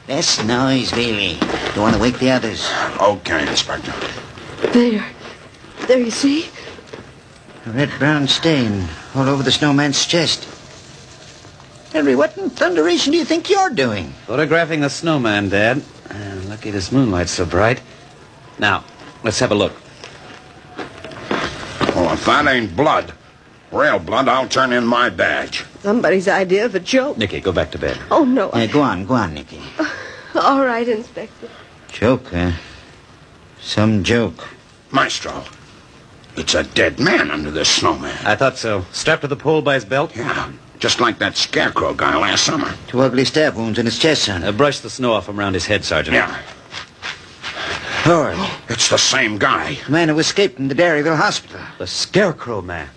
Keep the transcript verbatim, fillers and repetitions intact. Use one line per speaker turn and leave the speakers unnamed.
Less noise, really. Don't want to wake the others.
Okay, Inspector.
There. There, you see?
A red-brown stain all over the snowman's chest. Henry, what in thunderation do you think you're doing?
Photographing the snowman, Dad. Uh, lucky this moonlight's so bright. Now, let's have a look.
Well, if that ain't blood, real blood, I'll turn in my badge.
Somebody's idea of a joke.
Nicky, go back to bed.
Oh, no.
Yeah, go on, go on, Nicky.
All right, Inspector.
Joke, huh? Some joke.
Maestro, it's a dead man under this snowman.
I thought so. Strapped to the pole by his belt?
Yeah, just like that scarecrow guy last summer.
Two ugly stab wounds in his chest, son.
Uh, brush the snow off from around his head, Sergeant.
Yeah,
Lord,
it's the same guy.
the man who escaped from the Dairyville hospital.
The Scarecrow Man.